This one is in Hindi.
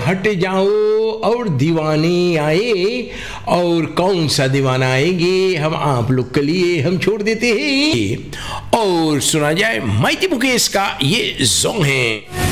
हट जाओ और दीवाने आए, और कौन सा दीवाना आएंगे हम आप लोग के लिए हम छोड़ देते हैं। और सुना जाए माइटी मुकेश का ये सॉन्ग है।